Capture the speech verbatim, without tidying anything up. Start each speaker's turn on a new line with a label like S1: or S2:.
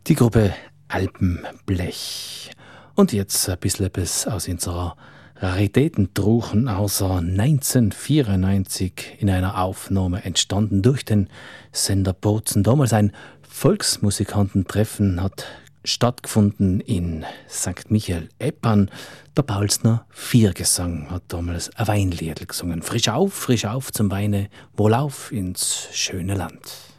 S1: Die Gruppe Alpenblech. Und jetzt ein bisschen etwas aus unserer Raritätentruchen außer neunzehnhundertvierundneunzig in einer Aufnahme entstanden durch den Sender Bozen. Damals ein Volksmusikantentreffen hat stattgefunden in Sankt Michael-Eppern. Der Paulsner Viergesang hat damals ein Weinliedl gesungen. Frisch auf, frisch auf zum Weine, wohlauf ins schöne Land.